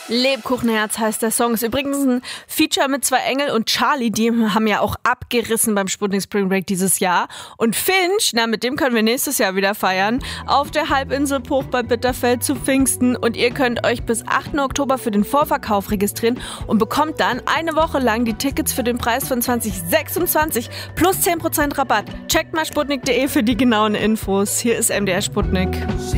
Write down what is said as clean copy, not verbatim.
Lebkuchenherz heißt der Song. Ist übrigens ein Feature mit 2 Engel und Charlie. Die haben ja auch abgerissen beim Sputnik Spring Break dieses Jahr. Und Finch, mit dem können wir nächstes Jahr wieder feiern. Auf der Halbinsel Bruch bei Bitterfeld zu Pfingsten. Und ihr könnt euch bis 8. Oktober für den Vorverkauf registrieren und bekommt dann eine Woche lang die Tickets für den Preis von 2026 plus 10% Rabatt. Checkt mal sputnik.de für die genauen Infos. Hier ist MDR Sputnik.